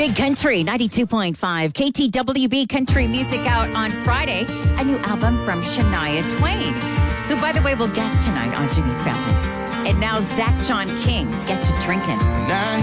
Big Country 92.5. KTWB Country Music out on Friday. A new album from Shania Twain, who, by the way, will guest tonight on Jimmy Fallon. And now Zach John King, Get to Drinking. Now